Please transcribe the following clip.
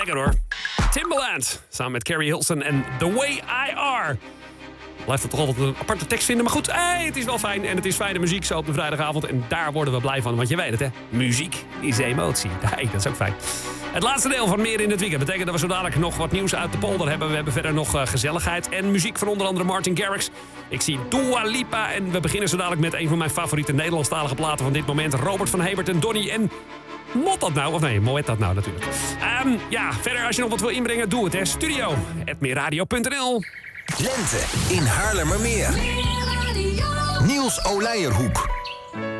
Lekker hoor. Timbaland, samen met Carrie Hilson en The Way I Are. Blijft het toch altijd een aparte tekst vinden. Maar goed, het is wel fijn. En het is fijne muziek zo op de vrijdagavond. En daar worden we blij van. Want je weet het, hè. Muziek is emotie. Hey, dat is ook fijn. Het laatste deel van Meer in het Weekend betekent dat we zo dadelijk nog wat nieuws uit de polder hebben. We hebben verder nog gezelligheid en muziek van onder andere Martin Garrix. Ik zie Dua Lipa. En we beginnen zo dadelijk met een van mijn favoriete Nederlandstalige platen van dit moment. Robert van Hebert en Donnie. En mot dat nou? Of nee, moet dat nou natuurlijk. Verder als je nog wat wil inbrengen, doe het, hè. Studio@meerradio.nl. Lente in Haarlemmermeer. Niels Olijerhoek.